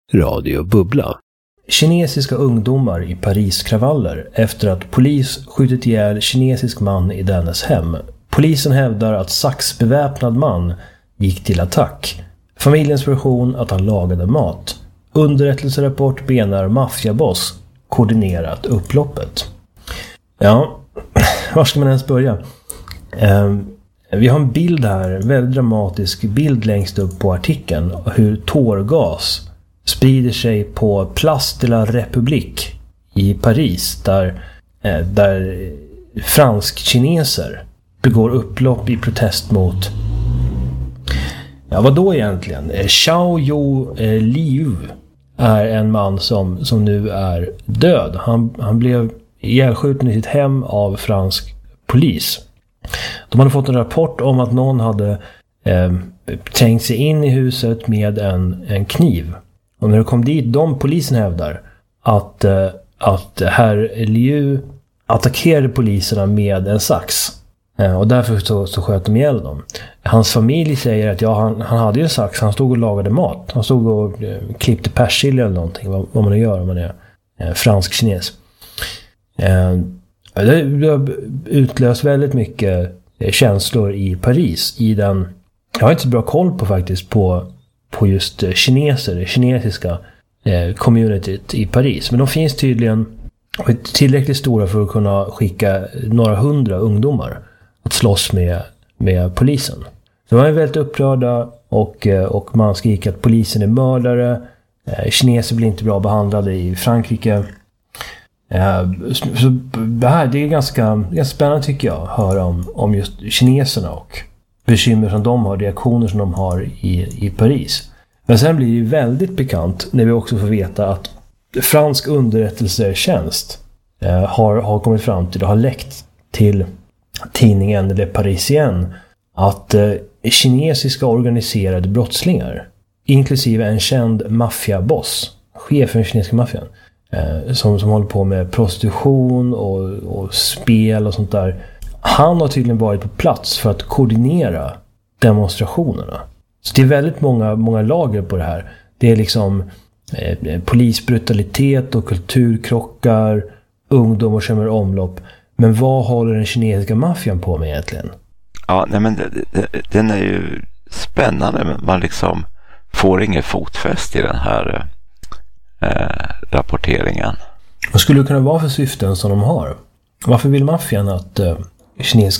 Radio Bubbla. Kinesiska ungdomar i Paris-kravaller efter att polis skjutit ihjäl kinesisk man i dennes hem. Polisen hävdar att saxbeväpnad man gick till attack. Familjens version att han lagade mat. Underrättelserapport benar maffiaboss koordinerat upploppet. Ja, var ska man ens börja? Vi har en bild här, en väldigt dramatisk bild längst upp på artikeln. Hur tårgas sprider sig på Place de la République i Paris. Där fransk-kineser begår upplopp i protest mot... Ja, vad då egentligen? Xiao You Liu är en man som nu är död. Han blev ihjälskjuten i sitt hem av fransk polis. De hade fått en rapport om att någon hade trängt sig in i huset med en kniv. Och när det kom dit, polisen hävdar att herr Liu attackerade poliserna med en sax. Och därför så sköt de ihjäl dem. Hans familj säger att han hade en sax, han stod och lagade mat. Han stod och klippte persilja eller någonting, vad man gör om man är fransk-kines. Det har utlöst väldigt mycket känslor i Paris. Jag har inte så bra koll på faktiskt på just kineser, det kinesiska communityt i Paris. Men de finns tydligen tillräckligt stora för att kunna skicka några hundra ungdomar att slåss med polisen. De är väldigt upprörda och man skriker att polisen är mördare. Kineser blir inte bra behandlade i Frankrike. Så det är ganska spännande tycker jag att höra om just kineserna och bekymmer som de har, reaktioner som de har i Paris. Men sen blir det väldigt bekant när vi också får veta att fransk underrättelsetjänst har kommit fram till och har läckt till tidningen Le Parisien att kinesiska organiserade brottslingar, inklusive en känd maffiaboss, chef för den kinesiska maffian, som håller på med prostitution och spel och sånt där. Han har tydligen varit på plats för att koordinera demonstrationerna. Så det är väldigt många lager på det här. Det är liksom polisbrutalitet och kulturkrockar, ungdomar som är omlopp. Men vad håller den kinesiska maffian på med egentligen? Ja, nej men den är ju spännande, men man liksom får ingen fotfäst i den här rapporteringen. Vad skulle det kunna vara för syften som de har? Varför vill maffian att kinesiska